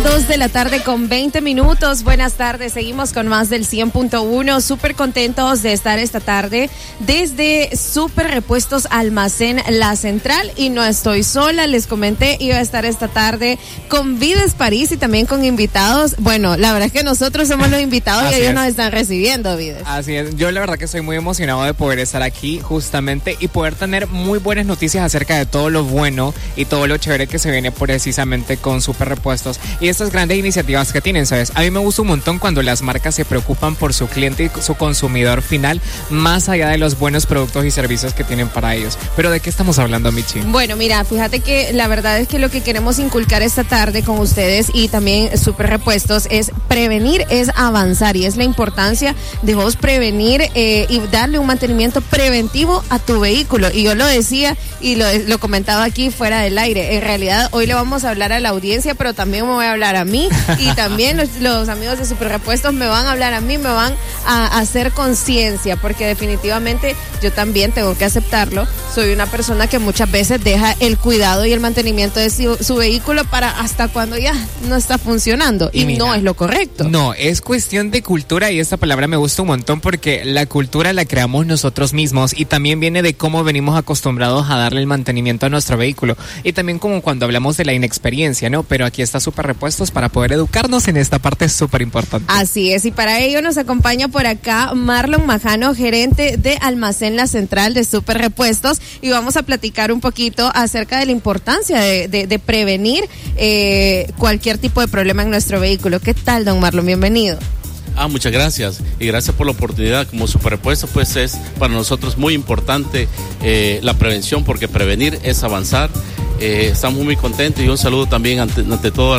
Son 2 de la tarde con 20 minutos. Buenas tardes, seguimos con más del 100.1. Súper contentos de estar esta tarde desde Super Repuestos Almacén La Central. Y no estoy sola, les comenté, iba a estar esta tarde con Vides París y también con invitados. Bueno, la verdad es que nosotros somos los invitados y ellos nos están recibiendo, Vides. Así es, yo la verdad que estoy muy emocionado de poder estar aquí justamente y poder tener muy buenas noticias acerca de todo lo bueno y todo lo chévere que se viene precisamente con Super Repuestos y estas grandes iniciativas que tienen, ¿sabes? A mí me gusta un montón cuando las marcas se preocupan por su cliente y su consumidor final, más allá de los buenos productos y servicios que tienen para ellos. Pero ¿de qué estamos hablando, Michi? Bueno, mira, fíjate que la verdad es que lo que queremos inculcar esta tarde con ustedes y también Super Repuestos es prevenir, es avanzar, y es la importancia de vos prevenir y darle un mantenimiento preventivo a tu vehículo. Y yo lo decía y lo comentaba aquí fuera del aire. En realidad hoy le vamos a hablar a la audiencia, pero también me voy a hablar a mí, y también los amigos de Super Repuestos me van a hablar a mí, me van a hacer conciencia, porque definitivamente yo también tengo que aceptarlo. Soy una persona que muchas veces deja el cuidado y el mantenimiento de su vehículo para hasta cuando ya no está funcionando, y mira, no es lo correcto. No, es cuestión de cultura, y esta palabra me gusta un montón porque la cultura la creamos nosotros mismos y también viene de cómo venimos acostumbrados a darle el mantenimiento a nuestro vehículo, y también como cuando hablamos de la inexperiencia, ¿no? Pero aquí está Super Repuestos para poder educarnos en esta parte súper importante. Así es, y para ello nos acompaña por acá Marlon Majano, gerente de Almacén La Central de Super Repuestos, y vamos a platicar un poquito acerca de la importancia de prevenir cualquier tipo de problema en nuestro vehículo. ¿Qué tal, don Marlon? Bienvenido. Muchas gracias, y gracias por la oportunidad. Como Super Repuestos, pues es para nosotros muy importante la prevención, porque prevenir es avanzar. Estamos muy contentos, y un saludo también ante todo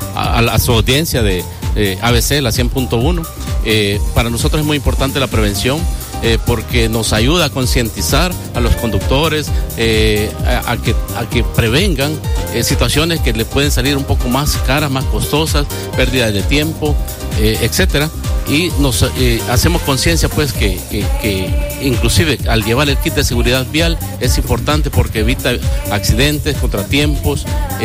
a su audiencia de ABC, la 100.1. Para nosotros es muy importante la prevención, porque nos ayuda a concientizar a los conductores a que prevengan situaciones que les pueden salir un poco más caras, más costosas, pérdida de tiempo, etcétera. Y nos hacemos conciencia, pues, que inclusive al llevar el kit de seguridad vial es importante porque evita accidentes, contratiempos,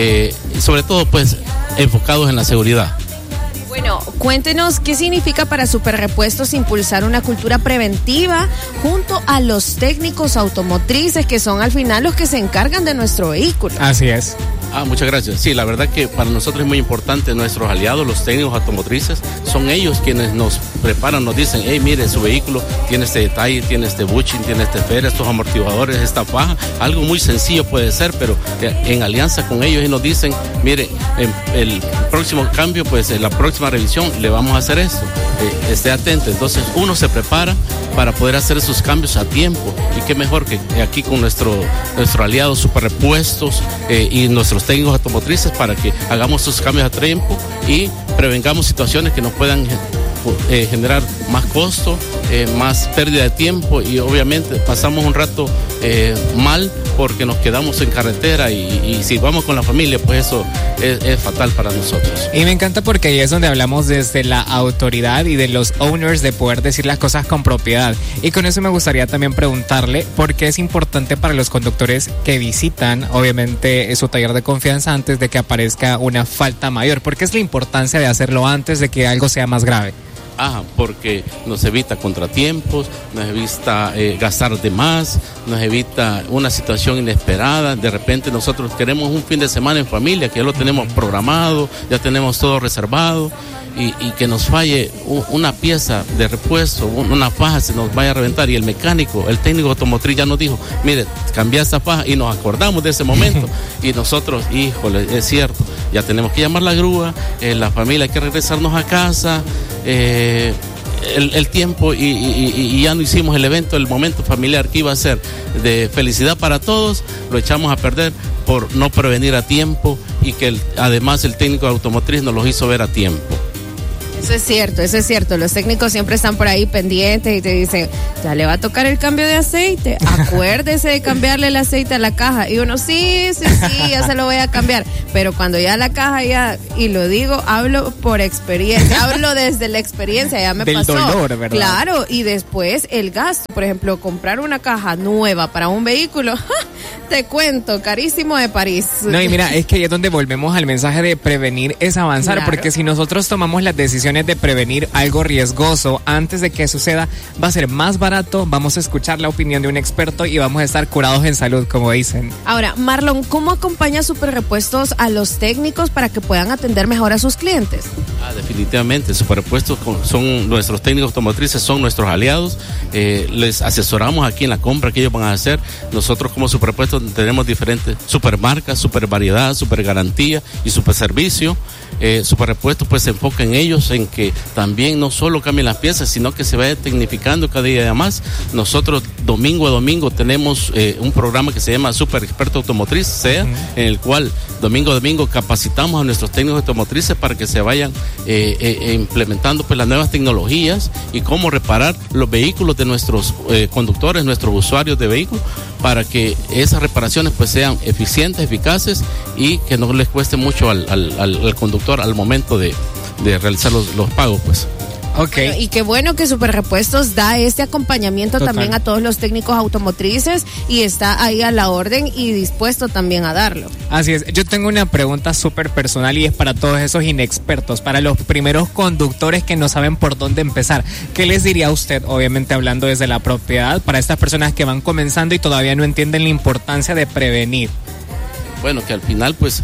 y sobre todo, pues, enfocados en la seguridad. Bueno, cuéntenos qué significa para Super Repuestos impulsar una cultura preventiva junto a los técnicos automotrices, que son al final los que se encargan de nuestro vehículo. Así es. Muchas gracias. Sí, la verdad que para nosotros es muy importante nuestros aliados, los técnicos automotrices. Son ellos quienes nos preparan, nos dicen: hey, mire, su vehículo tiene este detalle, tiene este bushing, tiene este fer, estos amortiguadores, esta faja. Algo muy sencillo puede ser, pero en alianza con ellos, y nos dicen: mire, en el próximo cambio, pues en la próxima revisión le vamos a hacer esto. Esté atento. Entonces uno se prepara para poder hacer esos cambios a tiempo, y qué mejor que aquí con nuestro aliado Super Repuestos y nuestros técnicos automotrices, para que hagamos esos cambios a tiempo y prevengamos situaciones que nos puedan generar más costo, más pérdida de tiempo, y obviamente pasamos un rato mal porque nos quedamos en carretera, y si vamos con la familia, pues eso es fatal para nosotros. Y me encanta porque ahí es donde hablamos desde la autoridad y de los owners, de poder decir las cosas con propiedad. Y con eso me gustaría también preguntarle por qué es importante para los conductores que visitan, obviamente, su taller de confianza antes de que aparezca una falta mayor. ¿Por qué es la importancia de hacerlo antes de que algo sea más grave? Porque nos evita contratiempos, nos evita gastar de más, nos evita una situación inesperada. De repente nosotros queremos un fin de semana en familia, que ya lo tenemos programado, ya tenemos todo reservado, y que nos falle una pieza de repuesto, una faja se nos vaya a reventar, y el mecánico, el técnico automotriz ya nos dijo: mire, cambia esta faja, y nos acordamos de ese momento. Y nosotros, híjole, es cierto, ya tenemos que llamar la grúa, la familia hay que regresarnos a casa, el tiempo, y ya no hicimos el evento, el momento familiar que iba a ser de felicidad para todos, lo echamos a perder por no prevenir a tiempo, y que además el técnico automotriz nos lo hizo ver a tiempo. Eso es cierto. Los técnicos siempre están por ahí pendientes y te dicen: ya le va a tocar el cambio de aceite, acuérdese de cambiarle el aceite a la caja. Y uno, sí, ya se lo voy a cambiar. Pero cuando ya la caja y lo digo, hablo por experiencia, hablo desde la experiencia, ya me pasó. Del dolor, ¿verdad? Claro, y después el gasto, por ejemplo, comprar una caja nueva para un vehículo, te cuento, carísimo de París. No, y mira, es que ahí es donde volvemos al mensaje de prevenir es avanzar, Claro. porque si nosotros tomamos las decisiones de prevenir algo riesgoso antes de que suceda, va a ser más barato, vamos a escuchar la opinión de un experto y vamos a estar curados en salud, como dicen. Ahora, Marlon, ¿cómo acompaña Superrepuestos a los técnicos para que puedan atender mejor a sus clientes? Definitivamente, Superrepuestos son nuestros técnicos automotrices, son nuestros aliados. Les asesoramos aquí en la compra que ellos van a hacer. Nosotros como Superrepuestos tenemos diferentes supermarcas, super variedad, super garantía y super servicio. Superrepuestos pues se enfoca en ellos, en que también no solo cambien las piezas, sino que se vaya tecnificando cada día más. Nosotros domingo a domingo tenemos un programa que se llama Super Experto Automotriz, SEA, en el cual domingo a domingo capacitamos a nuestros técnicos automotrices para que se vayan implementando pues las nuevas tecnologías y cómo reparar los vehículos de nuestros conductores, nuestros usuarios de vehículos, para que esas reparaciones pues sean eficientes, eficaces y que no les cueste mucho al conductor al momento de realizar los pagos, pues. Okay. Bueno, y qué bueno que Superrepuestos da este acompañamiento también a todos los técnicos automotrices y está ahí a la orden y dispuesto también a darlo. Así es, yo tengo una pregunta súper personal y es para todos esos inexpertos, para los primeros conductores que no saben por dónde empezar. ¿Qué les diría usted, obviamente hablando desde la propiedad, para estas personas que van comenzando y todavía no entienden la importancia de prevenir? Bueno, que al final pues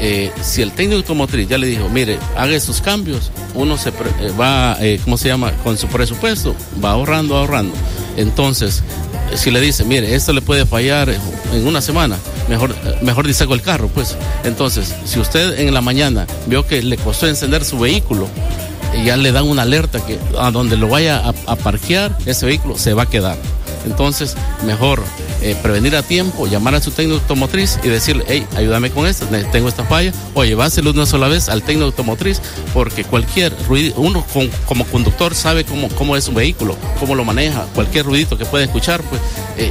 si el técnico automotriz ya le dijo, mire, haga esos cambios, uno se va, con su presupuesto, va ahorrando. Entonces, si le dice, mire, esto le puede fallar en una semana, mejor disaco el carro, pues. Entonces, si usted en la mañana vio que le costó encender su vehículo, y ya le dan una alerta que a donde lo vaya a parquear, ese vehículo se va a quedar. Entonces, mejor prevenir a tiempo, llamar a su técnico automotriz y decirle, hey, ayúdame con esto, tengo esta falla, o llevárselo una sola vez al técnico automotriz, porque cualquier ruido, uno como conductor sabe cómo es un vehículo, cómo lo maneja, cualquier ruidito que puede escuchar, pues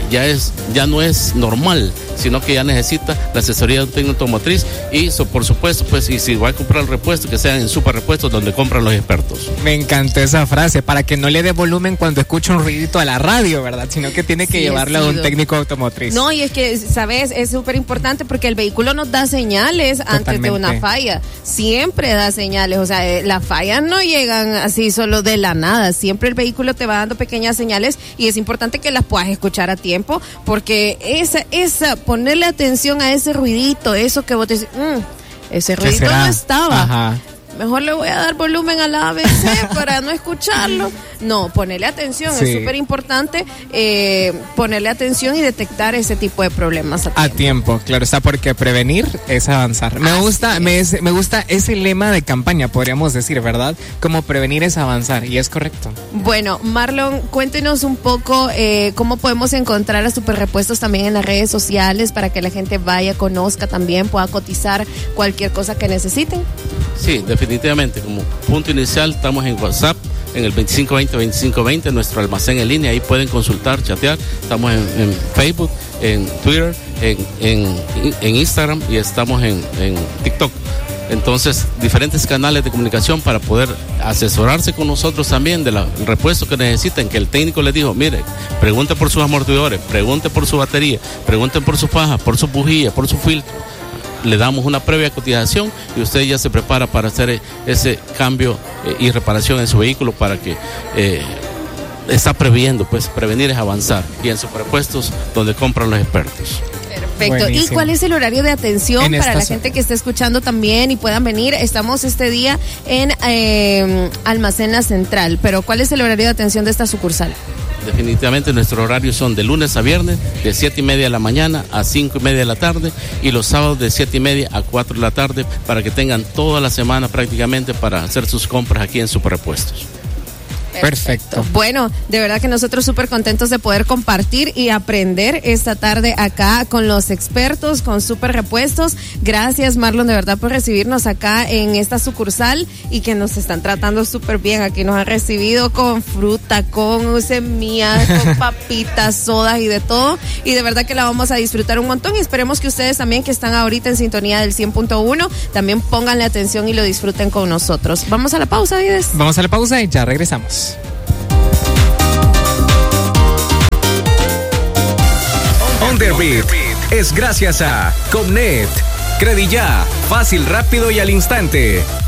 ya no es normal, sino que ya necesita la asesoría de un técnico automotriz y por supuesto, pues, y si va a comprar el repuesto, que sean en Superrepuestos donde compran los expertos. Me encantó esa frase, para que no le dé volumen cuando escucha un ruidito a la radio, ¿verdad? Sino que tiene que llevarlo a un técnico automotriz. No, y es que, ¿sabes? Es súper importante porque el vehículo nos da señales antes de una falla. Siempre da señales, o sea, las fallas no llegan así solo de la nada. Siempre el vehículo te va dando pequeñas señales y es importante que las puedas escuchar a tiempo porque ponerle atención a ese ruidito, eso que vos te decís, ese ruidito no estaba. Ajá. Mejor le voy a dar volumen a la ABC para no escucharlo. No, ponerle atención, sí. Es súper importante ponerle atención y detectar ese tipo de problemas a tiempo. Claro está, porque prevenir es avanzar. Me gusta ese lema de campaña, podríamos decir, ¿verdad? Como prevenir es avanzar, y es correcto. Bueno, Marlon, cuéntenos un poco cómo podemos encontrar a Superrepuestos también en las redes sociales para que la gente vaya, conozca también, pueda cotizar cualquier cosa que necesiten. Sí, definitivamente, como punto inicial estamos en WhatsApp, en el 2520-2520, nuestro almacén en línea, ahí pueden consultar, chatear, estamos en Facebook, en Twitter, en Instagram y estamos en TikTok. Entonces, diferentes canales de comunicación para poder asesorarse con nosotros también del repuesto que necesiten, que el técnico les dijo, mire, pregunte por sus amortiguadores, pregunte por su batería, pregunten por su faja, por su bujía, por su filtro. Le damos una previa cotización y usted ya se prepara para hacer ese cambio y reparación en su vehículo, para que está previendo, pues prevenir es avanzar, y en Superrepuestos donde compran los expertos. Perfecto. Buenísimo. ¿Y cuál es el horario de atención para la gente que esté escuchando también y puedan venir? Estamos este día en Almacén La Central, pero ¿cuál es el horario de atención de esta sucursal? Definitivamente nuestros horarios son de lunes a viernes, de 7:30 de la mañana a 5:30 de la tarde, y los sábados de 7:30 a 4 de la tarde, para que tengan toda la semana prácticamente para hacer sus compras aquí en Superrepuestos. Perfecto. Bueno, de verdad que nosotros súper contentos de poder compartir y aprender esta tarde acá con los expertos, con Superrepuestos. Gracias, Marlon, de verdad, por recibirnos acá en esta sucursal y que nos están tratando súper bien. Aquí nos han recibido con fruta, con semillas, con papitas, sodas y de todo. Y de verdad que la vamos a disfrutar un montón y esperemos que ustedes también, que están ahorita en sintonía del 100.1, también pónganle atención y lo disfruten con nosotros. Vamos a la pausa, Vides. Vamos a la pausa y ya regresamos. On the Beat es gracias a Comnet. Crediya, fácil, rápido y al instante.